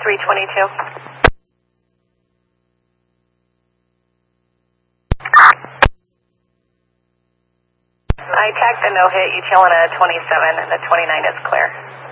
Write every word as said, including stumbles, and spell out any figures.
three twenty-two. I tagged the no hit, you chilling at a twenty-seven, and the twenty-nine is clear.